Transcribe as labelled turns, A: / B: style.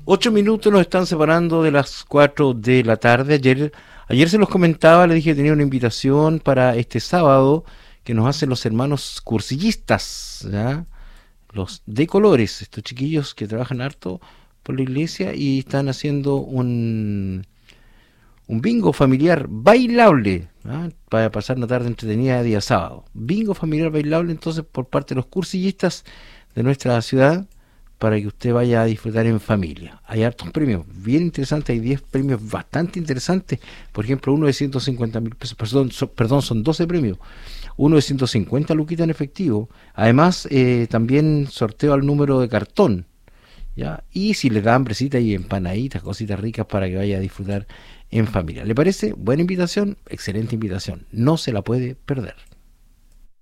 A: 8 minutos nos están separando de las 4 de la tarde. Ayer se los comentaba, le dije que tenía una invitación para este sábado que nos hacen los hermanos cursillistas, ¿ya? Los de colores, estos chiquillos que trabajan harto por la iglesia y están haciendo un bingo familiar bailable, ¿ah? Para pasar una tarde entretenida de día sábado. Bingo familiar bailable entonces por parte de los cursillistas de nuestra ciudad para que usted vaya a disfrutar en familia. Hay hartos premios bien interesantes, hay 10 premios bastante interesantes. Por ejemplo, uno de 150.000 pesos, perdón, son 12 premios. Uno de 150 luquitas en efectivo. Además, también sorteo al número de cartón, ¿ya? Y si le da hambrecita y empanaditas, cositas ricas para que vaya a disfrutar en familia. ¿Le parece? Buena invitación, excelente invitación. No se la puede perder.